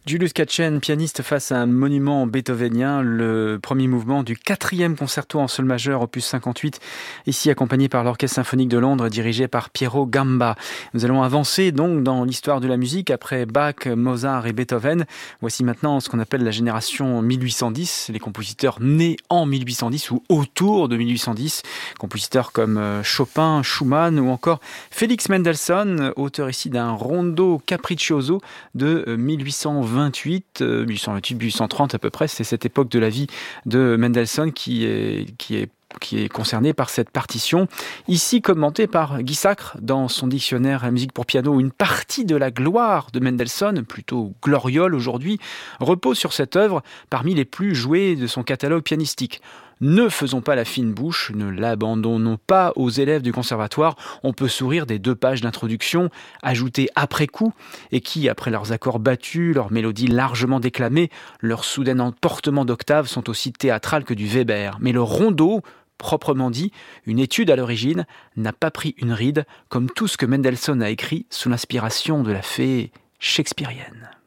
Julius Katchen, pianiste face à un monument beethovenien, le premier mouvement du 4e concerto en sol majeur, opus 58, ici accompagné par l'Orchestre symphonique de Londres, dirigé par Piero Gamba. Nous allons avancer donc dans l'histoire de la musique après Bach, Mozart et Beethoven. Voici maintenant ce qu'on appelle la génération 1810, les compositeurs nés en 1810 ou autour de 1810, compositeurs comme Chopin, Schumann ou encore Félix Mendelssohn, auteur ici d'un rondo capriccioso de 1828-1830 à peu près. C'est cette époque de la vie de Mendelssohn qui est concerné par cette partition, ici commentée par Guy Sacre dans son dictionnaire à la musique pour piano. Une partie de la gloire de Mendelssohn, plutôt gloriole aujourd'hui, repose sur cette œuvre parmi les plus jouées de son catalogue pianistique. Ne faisons pas la fine bouche, ne l'abandonnons pas aux élèves du conservatoire. On peut sourire des 2 pages d'introduction, ajoutées après coup, et qui, après leurs accords battus, leurs mélodies largement déclamées, leur soudain emportement d'octaves sont aussi théâtrales que du Weber. Mais le rondo, proprement dit, une étude à l'origine, n'a pas pris une ride, comme tout ce que Mendelssohn a écrit sous l'inspiration de la fée shakespearienne.